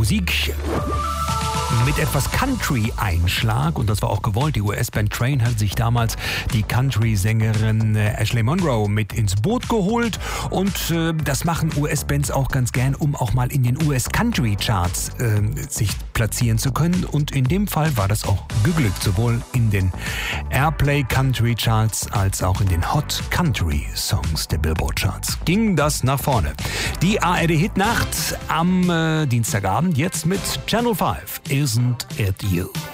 Musik mit etwas Country-Einschlag, und das war auch gewollt. Die US-Band Train hat sich damals die Country-Sängerin Ashley Monroe mit ins Boot geholt, und das machen US-Bands auch ganz gern, um auch mal in den US-Country-Charts sich platzieren zu können, und in dem Fall war das auch geglückt, sowohl in den Airplay Country Charts als auch in den Hot Country Songs der Billboard Charts. Ging das nach vorne. Die ARD Hitnacht am Dienstagabend, jetzt mit Channel 5. Isn't It You?